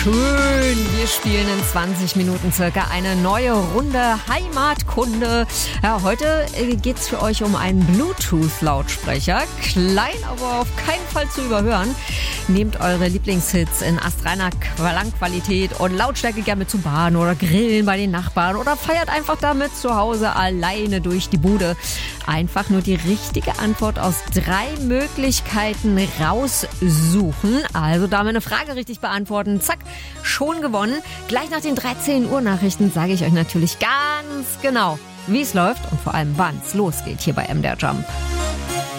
Schön, wir spielen in 20 Minuten circa eine neue Runde Heimatkunde. Ja, heute geht's für euch um einen Bluetooth-Lautsprecher. Klein, aber auf keinen Fall zu überhören. Nehmt eure Lieblingshits in astreiner Klangqualität und Lautstärke gerne mit zum Baden oder Grillen bei den Nachbarn oder feiert einfach damit zu Hause alleine durch die Bude. Einfach nur die richtige Antwort aus 3 Möglichkeiten raussuchen. Also da wir eine Frage richtig beantworten, zack, schon gewonnen. Gleich nach den 13 Uhr Nachrichten sage ich euch natürlich ganz genau, wie es läuft und vor allem wann es losgeht hier bei MDR Jump.